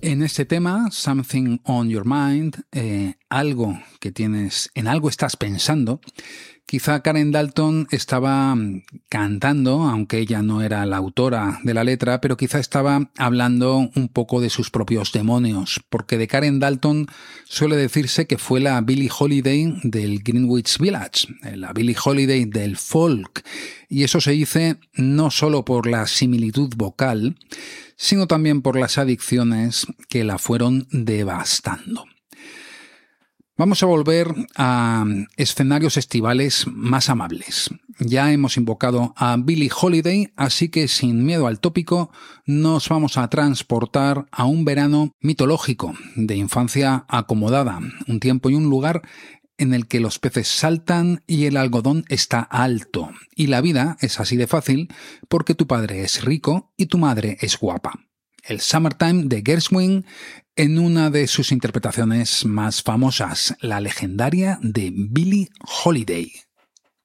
En este tema, Something on Your Mind, algo que tienes, en algo estás pensando, quizá Karen Dalton estaba cantando, aunque ella no era la autora de la letra, pero quizá estaba hablando un poco de sus propios demonios, porque de Karen Dalton suele decirse que fue la Billie Holiday del Greenwich Village, la Billie Holiday del folk, y eso se dice no solo por la similitud vocal, sino también por las adicciones que la fueron devastando. Vamos a volver a escenarios estivales más amables. Ya hemos invocado a Billie Holiday, así que sin miedo al tópico, nos vamos a transportar a un verano mitológico, de infancia acomodada, un tiempo y un lugar en el que los peces saltan y el algodón está alto. Y la vida es así de fácil porque tu padre es rico y tu madre es guapa. El Summertime de Gershwin en una de sus interpretaciones más famosas, la legendaria de Billie Holiday.